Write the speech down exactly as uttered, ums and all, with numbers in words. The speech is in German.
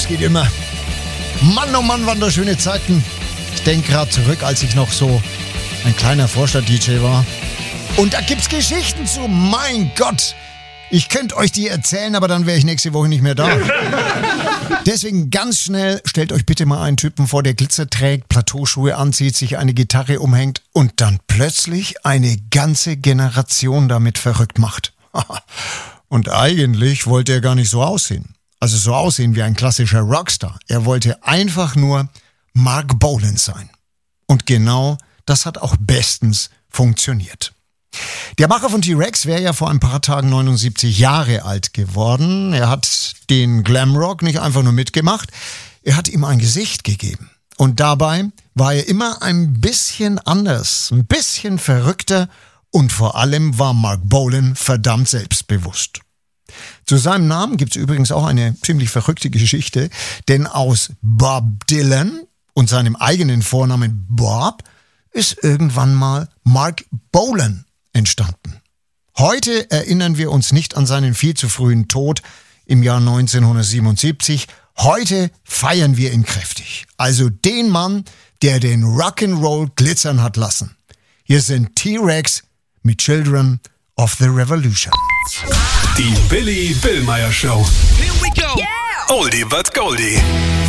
das geht immer. Mann, oh Mann, waren das schöne Zeiten. Ich denke gerade zurück, als ich noch so ein kleiner Vorstadt-D J war. Und da gibt's Geschichten zu. Mein Gott. Ich könnte euch die erzählen, aber dann wäre ich nächste Woche nicht mehr da. Deswegen ganz schnell, stellt euch bitte mal einen Typen vor, der Glitzer trägt, Plateauschuhe anzieht, sich eine Gitarre umhängt und dann plötzlich eine ganze Generation damit verrückt macht. Und eigentlich wollte er gar nicht so aussehen. Also so aussehen wie ein klassischer Rockstar. Er wollte einfach nur Marc Bolan sein. Und genau das hat auch bestens funktioniert. Der Macher von T-Rex wäre ja vor ein paar Tagen neunundsiebzig Jahre alt geworden. Er hat den Glamrock nicht einfach nur mitgemacht, er hat ihm ein Gesicht gegeben. Und dabei war er immer ein bisschen anders, ein bisschen verrückter und vor allem war Marc Bolan verdammt selbstbewusst. Zu seinem Namen gibt es übrigens auch eine ziemlich verrückte Geschichte, denn aus Bob Dylan und seinem eigenen Vornamen Bob ist irgendwann mal Marc Bolan entstanden. Heute erinnern wir uns nicht an seinen viel zu frühen Tod im Jahr neunzehnhundertsiebenundsiebzig. Heute feiern wir ihn kräftig. Also den Mann, der den Rock'n'Roll glitzern hat lassen. Hier sind T-Rex mit Children of the Revolution. Die Billy Billmeyer Show. Here we go. Yeah. Oldie but Goldie.